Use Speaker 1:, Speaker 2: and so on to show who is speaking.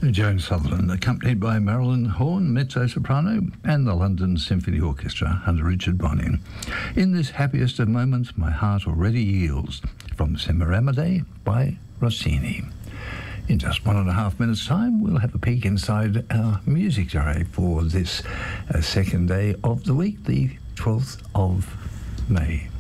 Speaker 1: Joan Sutherland, accompanied by Marilyn Horne, mezzo-soprano, and the London Symphony Orchestra under Richard Bonning. In this happiest of moments, my heart already yields, from Semiramide by Rossini. In just 1.5 minutes' time, we'll have a peek inside our music diary for this second day of the week, the 12th of May.